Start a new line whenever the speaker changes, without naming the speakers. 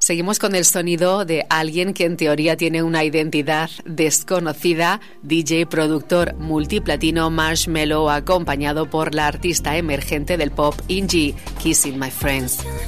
Seguimos con el sonido de alguien que en teoría tiene una identidad desconocida, DJ, productor multiplatino Marshmello, acompañado por la artista emergente del pop Ingi, Kissing My Friends.